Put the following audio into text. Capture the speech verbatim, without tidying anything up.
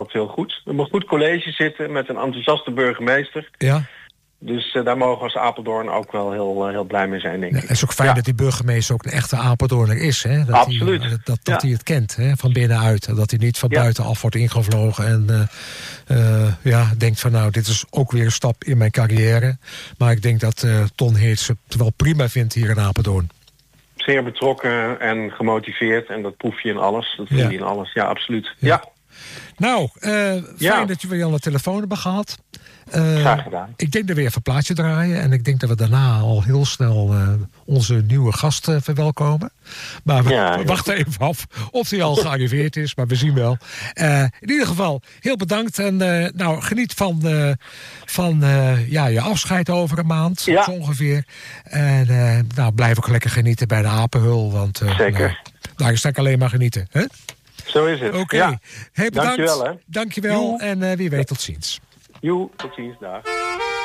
loopt heel goed. We hebben een goed college zitten met een enthousiaste burgemeester. Ja. Dus uh, daar mogen we als Apeldoorn ook wel heel, uh, heel blij mee zijn, denk ja, ik. Het is ook fijn ja. dat die burgemeester ook een echte Apeldoorner is. Hè? Dat Absoluut. Hij, dat dat, dat ja. hij het kent, hè? Van binnenuit. Dat hij niet van ja. buitenaf wordt ingevlogen. En uh, uh, ja, denkt van nou, dit is ook weer een stap in mijn carrière. Maar ik denk dat uh, Ton Heerts het wel prima vindt hier in Apeldoorn. Zeer betrokken en gemotiveerd. En dat proef je in alles. Dat zie je ja. in alles. Ja, absoluut. Ja. ja. Nou, uh, fijn ja. dat je weer aan de telefoon hebben gehad. Uh, Graag gedaan. Ik denk dat we even een plaatje draaien. En ik denk dat we daarna al heel snel uh, onze nieuwe gast uh, verwelkomen. Maar we, ja, we wachten even af of hij al gearriveerd is. Maar we zien wel. Uh, in ieder geval, heel bedankt. En uh, nou, geniet van, uh, van uh, ja, je afscheid over een maand. Ja. Zo ongeveer. En uh, nou, blijf ook lekker genieten bij de Apenhul. Want uh, Zeker. Nou, daar is ik alleen maar genieten. Hè? Zo is het. Oké. Okay. Ja. Hey, bedankt. Dankjewel. Hè. Dankjewel. En uh, wie weet, tot ziens. Joe, tot ziens. Dag.